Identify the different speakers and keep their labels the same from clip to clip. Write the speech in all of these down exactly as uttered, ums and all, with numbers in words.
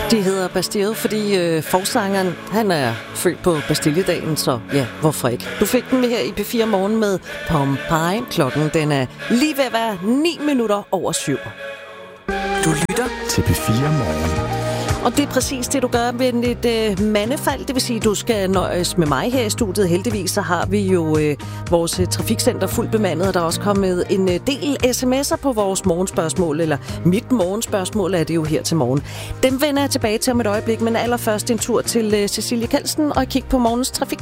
Speaker 1: De hedder Bastille, fordi øh, forsangeren, han er født på Bastilledagen, så ja, hvorfor ikke? Du fik den med her i P fire Morgen med Pompeii. Klokken, den er lige ved at være ni minutter over syv. Du lytter
Speaker 2: til P fire Morgen.
Speaker 1: Og det er præcis det, du gør ved et øh, mandefald. Det vil sige, at du skal nøjes med mig her i studiet. Heldigvis så har vi jo øh, vores øh, trafikcenter fuldt bemandet, og der er også kommet en øh, del sms'er på vores morgenspørgsmål, eller mit morgenspørgsmål er det jo her til morgen. Den vender jeg tilbage til om et øjeblik, men allerførst en tur til øh, Cecilie Kalsten og kig på morgens trafik.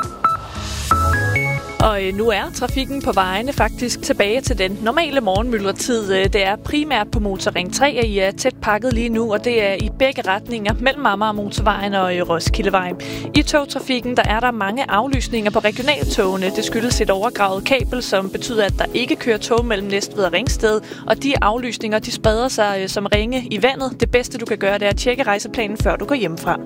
Speaker 3: Og nu er trafikken på vejene faktisk tilbage til den normale morgenmyldretid. Det er primært på Motorring tre, at I er tæt pakket lige nu, og det er i begge retninger mellem Amager Motorvejen og Roskildevejen. I togtrafikken der er der mange aflysninger på regionaltogene. Det skyldes et overgravet kabel, som betyder, at der ikke kører tog mellem Næstved og Ringsted, og de aflysninger de spreder sig som ringe i vandet. Det bedste du kan gøre, det er at tjekke rejseplanen, før du går hjemmefra.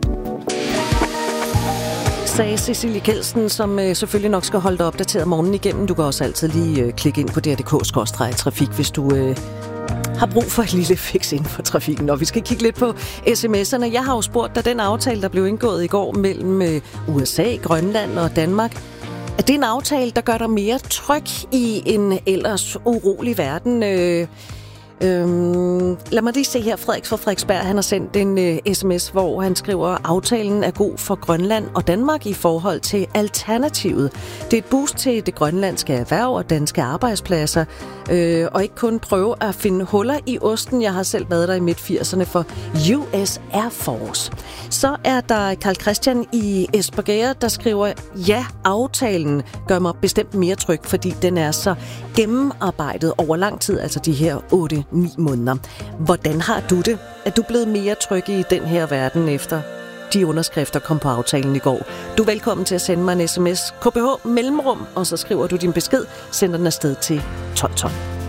Speaker 1: Sagde Cecilie Kelsen, som øh, selvfølgelig nok skal holde dig opdateret morgenen igennem. Du kan også altid lige øh, klikke ind på D R punktum D K skråstreg trafik, hvis du øh, har brug for et lille fix inden for trafikken. Og vi skal kigge lidt på sms'erne. Jeg har jo spurgt dig, den aftale, der blev indgået i går mellem øh, U S A, Grønland og Danmark, er det en aftale, der gør dig mere tryg i en ellers urolig verden? Øh, Øhm, lad mig lige se her, Frederik fra Frederiksberg, han har sendt en øh, sms, hvor han skriver, aftalen er god for Grønland og Danmark i forhold til alternativet. Det er et boost til det grønlandske erhverv og danske arbejdspladser, øh, og ikke kun prøve at finde huller i osten. Jeg har selv været der i midt firserne for U S Air Force. Så er der Karl Christian i Espergærde, der skriver, ja, aftalen gør mig bestemt mere tryg, fordi den er så gennemarbejdet over lang tid, altså de her otte ni måneder. Hvordan har du det? Er du blevet mere tryg i den her verden efter de underskrifter kom på aftalen i går? Du er velkommen til at sende mig en sms, K B H mellemrum, og så skriver du din besked, sender den afsted til tolv tolv.